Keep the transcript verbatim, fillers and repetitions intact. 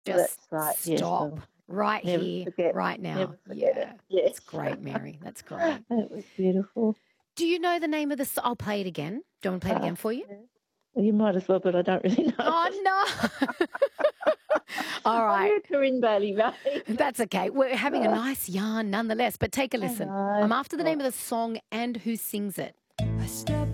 Just That's right. Yes, stop um, right never here, forget, right now. never forget it. Yeah. Yes. That's great, Mary. That's great. It was beautiful. Do you know the name of the s I'll play it again. Do you want me to play it Uh, again for you? yeah. Well, you might as well, but I don't really know Oh, it. no. All I'm right. your Corinne Bailey, right? That's okay. We're having a nice yarn nonetheless, but take a I listen. know. I'm after the All name of right. the song and who sings it. I stay